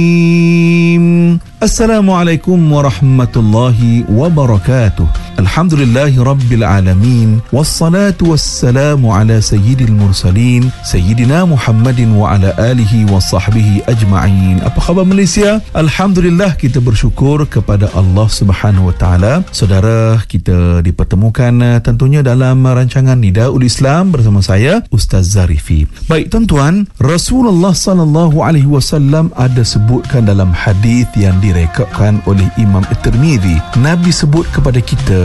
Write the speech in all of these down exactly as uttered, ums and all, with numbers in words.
Assalamualaikum warahmatullahi wabarakatuh. Alhamdulillahi rabbil alamin. Wassalatu wassalamu ala sayyidil mursalin Sayyidina Muhammadin wa ala alihi wa sahbihi ajma'in. Apa khabar Malaysia? Alhamdulillah, kita bersyukur kepada Allah Subhanahu wa taala. Saudara, kita dipertemukan tentunya dalam rancangan Nidaul Islam bersama saya Ustaz Zarifi. Baik tuan-tuan, Rasulullah sallallahu alaihi wasallam ada sebutkan dalam hadis yang direkodkan oleh Imam At-Tirmidzi. Nabi sebut kepada kita,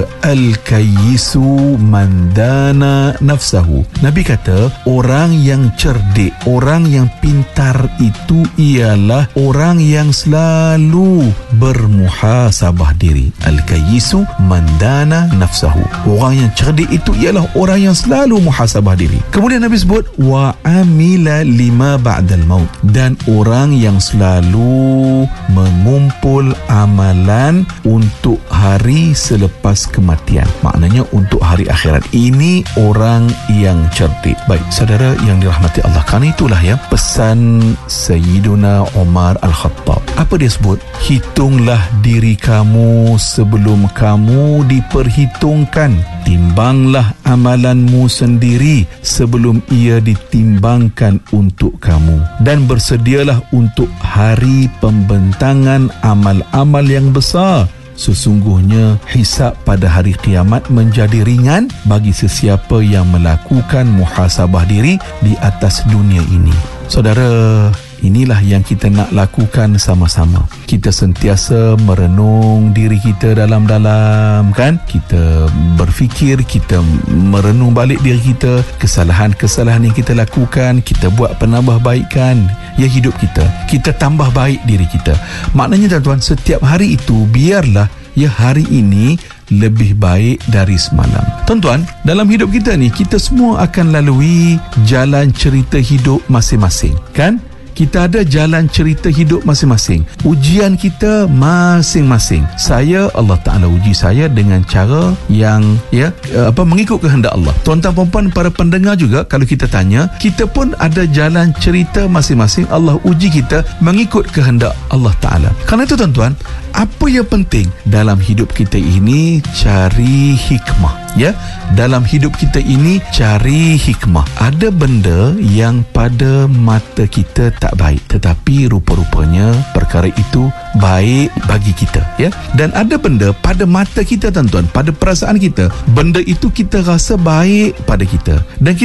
Al-kayyisu mandana nafsahu. Nabi kata, orang yang cerdik, orang yang pintar itu ialah orang yang selalu bermuhasabah diri. Al-kayyisu mandana nafsahu. Orang yang cerdik itu ialah orang yang selalu muhasabah diri. Kemudian Nabi sebut, wa amila lima ba'dal maut. Dan orang yang selalu mengumpul amalan untuk hari selepas kematian, maknanya untuk hari akhirat. Ini orang yang cerdik. Baik, saudara yang dirahmati Allah, kerana itulah ya pesan Sayyiduna Umar Al-Khattab. Apa dia sebut? Hitunglah diri kamu sebelum kamu diperhitungkan. Timbanglah amalanmu sendiri sebelum ia ditimbangkan untuk kamu. Dan bersedialah untuk hari pembentangan amal-amal yang besar. Sesungguhnya hisab pada hari kiamat menjadi ringan bagi sesiapa yang melakukan muhasabah diri di atas dunia ini. Saudara, inilah yang kita nak lakukan sama-sama. Kita sentiasa merenung diri kita dalam-dalam, kan? Kita berfikir, kita merenung balik diri kita, kesalahan-kesalahan yang kita lakukan, kita buat penambahbaikan ya hidup kita. Kita tambah baik diri kita. Maknanya tuan-tuan, setiap hari itu biarlah ya hari ini lebih baik dari semalam. Tuan-tuan, dalam hidup kita ni, kita semua akan lalui jalan cerita hidup masing-masing, kan? Kita ada jalan cerita hidup masing-masing. Ujian kita masing-masing. Saya, Allah Ta'ala uji saya dengan cara yang ya apa mengikut kehendak Allah. Tuan-tuan puan-puan, para pendengar juga, kalau kita tanya, kita pun ada jalan cerita masing-masing. Allah uji kita mengikut kehendak Allah Ta'ala. Kerana itu tuan-tuan, apa yang penting dalam hidup kita ini, cari hikmah. Ya, dalam hidup kita ini cari hikmah. Ada benda yang pada mata kita tak baik, tetapi rupa-rupanya perkara itu baik bagi kita, ya. Dan ada benda pada mata kita tuan-tuan, pada perasaan kita, benda itu kita rasa baik pada kita, dan kita